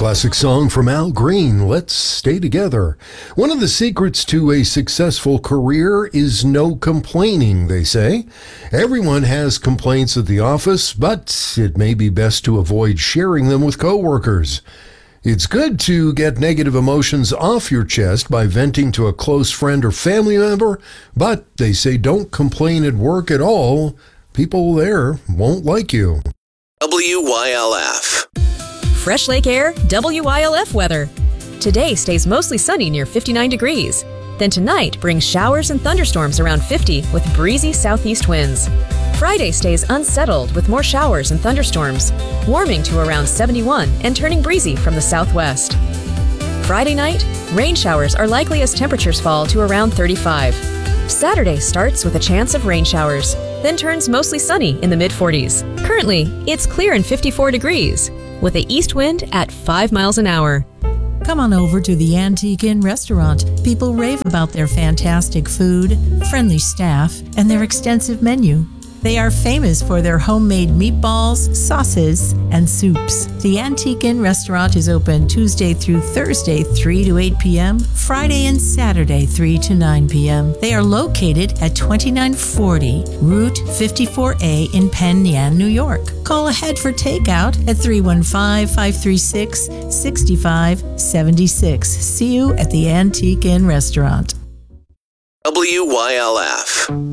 Classic song from Al Green, Let's Stay Together. One of the secrets to a successful career is no complaining, they say. Everyone has complaints at the office, but it may be best to avoid sharing them with coworkers. It's good to get negative emotions off your chest by venting to a close friend or family member, but they say don't complain at work at all. People there won't like you. WYLF. Fresh Lake Air, WYLF weather. Today stays mostly sunny near 59 degrees. Then tonight brings showers and thunderstorms around 50 with breezy southeast winds. Friday stays unsettled with more showers and thunderstorms, warming to around 71 and turning breezy from the southwest. Friday night, rain showers are likely as temperatures fall to around 35. Saturday starts with a chance of rain showers, then turns mostly sunny in the mid-40s. Currently, it's clear and 54 degrees, with an east wind at 5 miles an hour. Come on over to the Antique Inn restaurant. People rave about their fantastic food, friendly staff, and their extensive menu. They are famous for their homemade meatballs, sauces, and soups. The Antique Inn restaurant is open Tuesday through Thursday, 3 to 8 p.m., Friday and Saturday, 3 to 9 p.m. They are located at 2940 Route 54A in Penn Yan, New York. Call ahead for takeout at 315-536-6576. See you at the Antique Inn restaurant. WYLF.